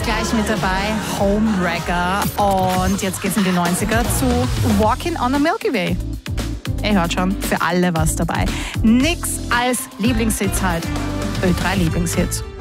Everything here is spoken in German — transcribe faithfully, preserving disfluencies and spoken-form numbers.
gleich mit dabei, Homewrecker. Und jetzt geht's in die neunziger zu Walking on the Milky Way. Ihr hört schon, für alle was dabei. Nix als Lieblingshits halt. Ö drei Lieblingshits.